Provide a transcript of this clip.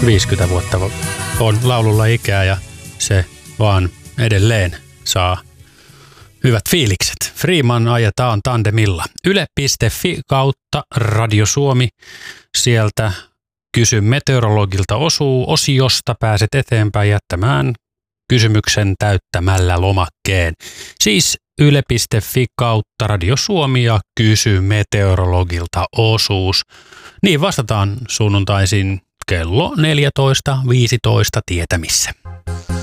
50 vuotta on laululla ikää ja se vaan edelleen saa hyvät fiilikset. Freeman ajetaan tandemilla. Yle.fi kautta Radio Suomi. Sieltä Kysy meteorologilta osiosta pääset eteenpäin jättämään kysymyksen täyttämällä lomakkeen. Siis yle.fi kautta Radio Suomi ja Kysy meteorologilta osuus. Niin vastataan sunnuntaisin kello 14.15 tietämissä.